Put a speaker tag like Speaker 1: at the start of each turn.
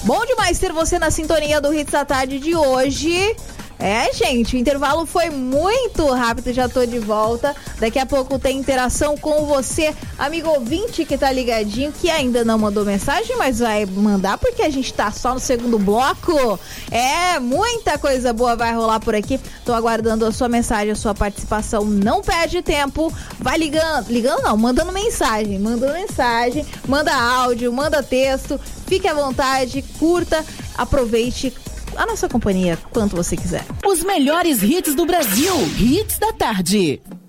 Speaker 1: Bom demais ter você na sintonia do Hits da Tarde de hoje. Gente, o intervalo foi muito rápido, já tô de volta. Daqui a pouco tem interação com você, amigo ouvinte que tá ligadinho, que ainda não mandou mensagem, mas vai mandar porque a gente tá só no segundo bloco. Muita coisa boa vai rolar por aqui. Tô aguardando a sua mensagem, a sua participação. Não perde tempo, vai mandando mensagem, manda áudio, manda texto, fique à vontade, curta, aproveite a nossa companhia quanto você quiser.
Speaker 2: Os melhores hits do Brasil. Hits da Tarde.